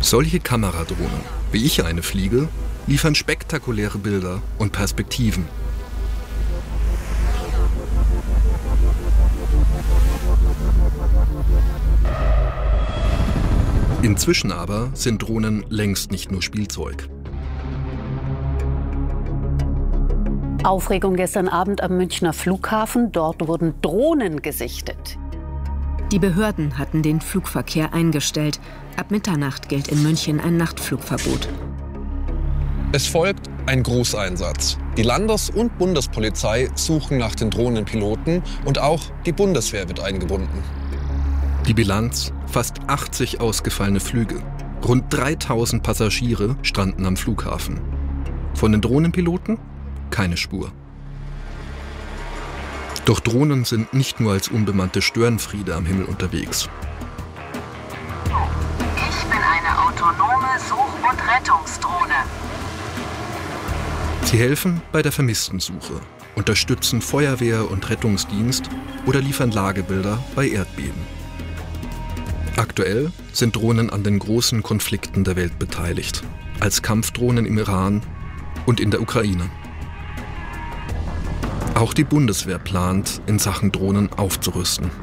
Solche Kameradrohnen, wie ich eine fliege, liefern spektakuläre Bilder und Perspektiven. Inzwischen aber sind Drohnen längst nicht nur Spielzeug. Aufregung gestern Abend am Münchner Flughafen. Dort wurden Drohnen gesichtet. Die Behörden hatten den Flugverkehr eingestellt. Ab Mitternacht gilt in München ein Nachtflugverbot. Es folgt ein Großeinsatz. Die Landes- und Bundespolizei suchen nach den Drohnenpiloten und auch die Bundeswehr wird eingebunden. Die Bilanz: fast 80 ausgefallene Flüge. Rund 3000 Passagiere stranden am Flughafen. Von den Drohnenpiloten keine Spur. Doch Drohnen sind nicht nur als unbemannte Störenfriede am Himmel unterwegs. Ich bin eine autonome Such- und Rettungsdrohne. Sie helfen bei der Vermisstensuche, unterstützen Feuerwehr und Rettungsdienst oder liefern Lagebilder bei Erdbeben. Aktuell sind Drohnen an den großen Konflikten der Welt beteiligt, als Kampfdrohnen im Iran und in der Ukraine. Auch die Bundeswehr plant, in Sachen Drohnen aufzurüsten.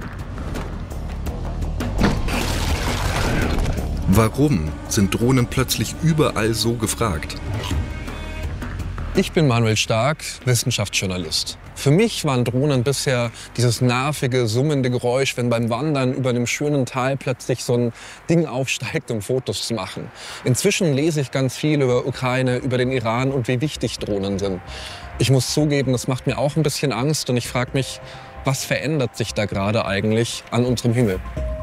Warum sind Drohnen plötzlich überall so gefragt? Ich bin Manuel Stark, Wissenschaftsjournalist. Für mich waren Drohnen bisher dieses nervige, summende Geräusch, wenn beim Wandern über einem schönen Tal plötzlich so ein Ding aufsteigt, um Fotos zu machen. Inzwischen lese ich ganz viel über Ukraine, über den Iran und wie wichtig Drohnen sind. Ich muss zugeben, das macht mir auch ein bisschen Angst und ich frage mich, was verändert sich da gerade eigentlich an unserem Himmel?